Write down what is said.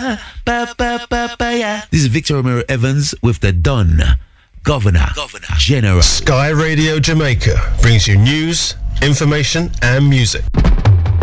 Yeah. This is Victor Romero Evans with the Don Governor General. Sky Radio Jamaica brings you news, information and music.